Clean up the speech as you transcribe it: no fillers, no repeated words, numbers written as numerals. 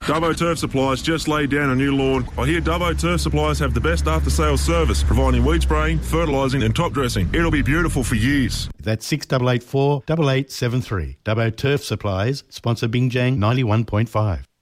Dubbo Turf Supplies just laid down a new lawn. I hear Dubbo Turf Supplies have the best after-sales service, providing weed spraying, fertilising and top dressing. It'll be beautiful for years. That's 6884 8873. Dubbo Turf Supplies, sponsor Bingjang 91.5.